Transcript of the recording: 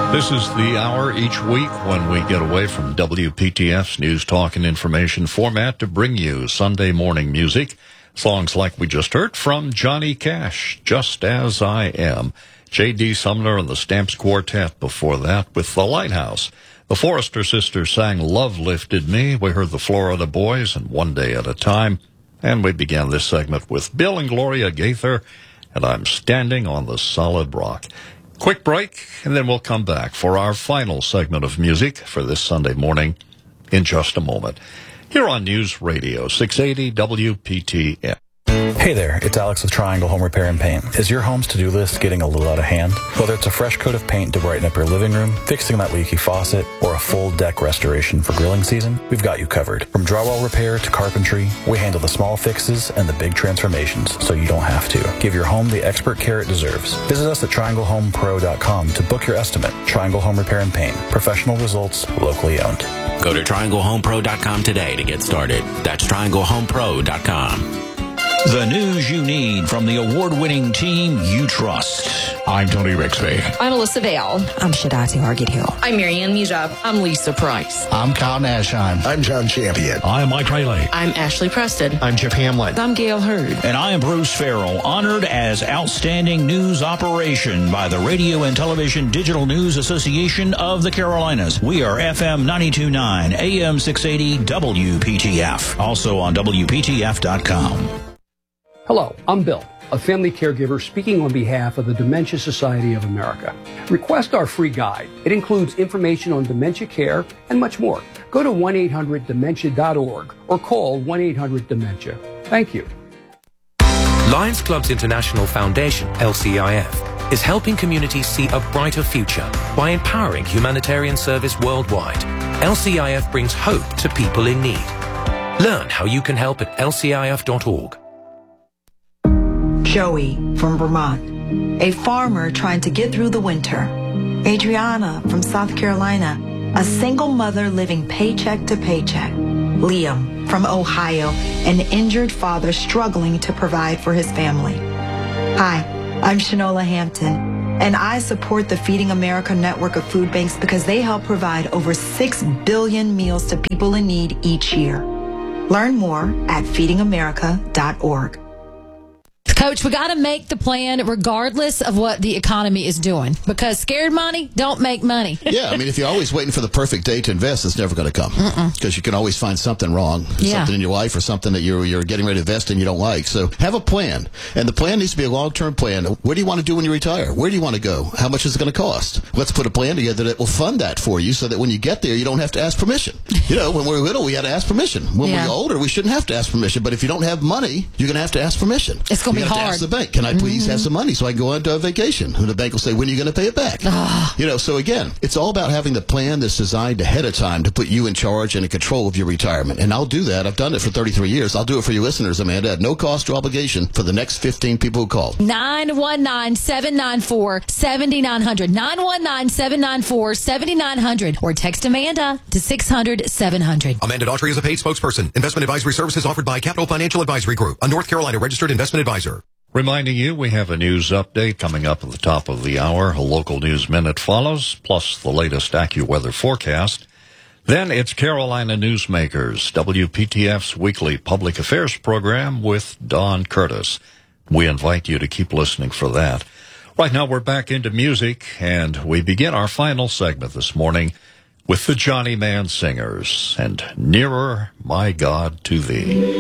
This is the hour each week when we get away from WPTF's news, talk, and information format to bring you Sunday morning music. Songs like we just heard from Johnny Cash, Just As I Am. J.D. Sumner and the Stamps Quartet before that with The Lighthouse. The Forrester Sisters sang Love Lifted Me. We heard the Florida Boys and One Day at a Time. And we began this segment with Bill and Gloria Gaither and I'm Standing on the Solid Rock. Quick break, and then we'll come back for our final segment of music for this Sunday morning in just a moment. Here on News Radio 680 WPTF. Hey there, it's Alex with Triangle Home Repair and Paint. Is your home's to-do list getting a little out of hand? Whether it's a fresh coat of paint to brighten up your living room, fixing that leaky faucet, or a full deck restoration for grilling season, we've got you covered. From drywall repair to carpentry, we handle the small fixes and the big transformations so you don't have to. Give your home the expert care it deserves. Visit us at TriangleHomePro.com to book your estimate. Triangle Home Repair and Paint. Professional results, locally owned. Go to TriangleHomePro.com today to get started. That's TriangleHomePro.com. The news you need from the award-winning team you trust. I'm Tony Rixby. I'm Alyssa Vale. I'm Shadati Hargit Hill. I'm Marianne Mujab. I'm Lisa Price. I'm Kyle Nashheim. I'm John Champion. I'm Mike Rayleigh. I'm Ashley Preston. I'm Jeff Hamlin. I'm Gail Hurd. And I am Bruce Farrell, honored as Outstanding News Operation by the Radio and Television Digital News Association of the Carolinas. We are FM 92.9, AM 680, WPTF. Also on WPTF.com. Hello, I'm Bill, a family caregiver speaking on behalf of the Dementia Society of America. Request our free guide. It includes information on dementia care and much more. Go to 1-800-DEMENTIA.org or call 1-800-DEMENTIA. Thank you. Lions Clubs International Foundation, LCIF, is helping communities see a brighter future by empowering humanitarian service worldwide. LCIF brings hope to people in need. Learn how you can help at lcif.org. Joey from Vermont, a farmer trying to get through the winter. Adriana from South Carolina, a single mother living paycheck to paycheck. Liam from Ohio, an injured father struggling to provide for his family. Hi, I'm Shanola Hampton, and I support the Feeding America network of food banks because they help provide over 6 billion meals to people in need each year. Learn more at feedingamerica.org. Coach, we got to make the plan regardless of what the economy is doing, because scared money don't make money. Yeah, I mean, if you're always waiting for the perfect day to invest, it's never going to come, because you can always find something wrong, something in your life or something that you're getting ready to invest in you don't like. So have a plan, and the plan needs to be a long-term plan. What do you want to do when you retire? Where do you want to go? How much is it going to cost? Let's put a plan together that will fund that for you so that when you get there, you don't have to ask permission. You know, when we're little, we had to ask permission. When we're older, we shouldn't have to ask permission, but if you don't have money, you're going to have to ask permission. It's going to be hard. Ask the bank, can I please have some money so I can go on to a vacation? And the bank will say, when are you going to pay it back? You know, so again, it's all about having the plan that's designed ahead of time to put you in charge and in control of your retirement. And I'll do that. I've done it for 33 years. I'll do it for you listeners, Amanda, at no cost or obligation for the next 15 people who call. 919-794-7900. 919-794-7900. Or text Amanda to 600-700. Amanda Daughtry is a paid spokesperson. Investment advisory services offered by Capital Financial Advisory Group, a North Carolina registered investment advisor. Reminding you, we have a news update coming up at the top of the hour. A local news minute follows, plus the latest AccuWeather forecast. Then it's Carolina Newsmakers, WPTF's weekly public affairs program with Don Curtis. We invite you to keep listening for that. Right now, we're back into music, and we begin our final segment this morning with the Johnny Mann Singers and Nearer, My God, to Thee.